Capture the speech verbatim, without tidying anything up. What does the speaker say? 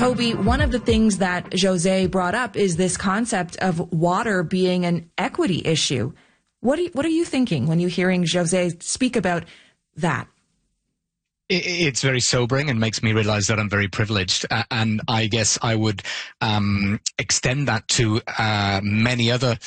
Toby, one of the things that Jose brought up is this concept of water being an equity issue. What do you, what are you thinking when you're hearing Jose speak about that? It's very sobering and makes me realize that I'm very privileged. Uh, and I guess I would um, extend that to uh, many other